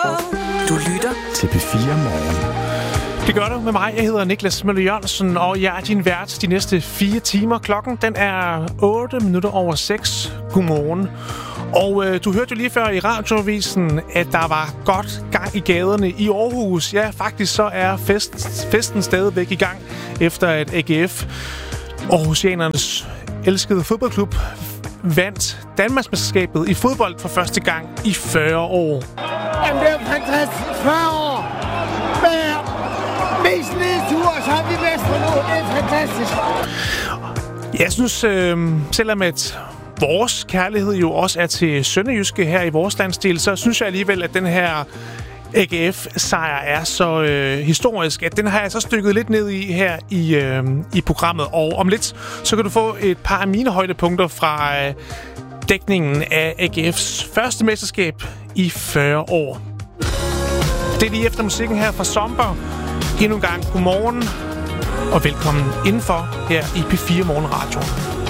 Du lytter til P4 Morgen. Det gør du med mig. Jeg hedder Niklas Møller Jørgensen, og jeg er din vært de næste 4 timer. Klokken den er 8:08. Godmorgen. Og du hørte jo lige før i radioavisen, at der var godt gang i gaderne i Aarhus. Ja, faktisk så er festen stadigvæk i gang, efter at AGF, Aarhusianernes elskede fodboldklub, vandt Danmarksmesterskabet i fodbold for første gang i 40 år. Jamen, det er jo fantastisk. 40 år med mest nedtur, så har vi mestre nu. Det er fantastisk. Jeg synes, selvom at vores kærlighed jo også er til sønderjyske her i vores landsdel, så synes jeg alligevel, at den her AGF-sejr er så historisk, at den har jeg så stykket lidt ned i her i programmet. Og om lidt, så kan du få et par af mine højdepunkter fra dækningen af AGF's første mesterskab i 40 år. Det er lige efter musikken her fra Somber. Endnu en gang godmorgen og velkommen indenfor her i P4 Morgenradio.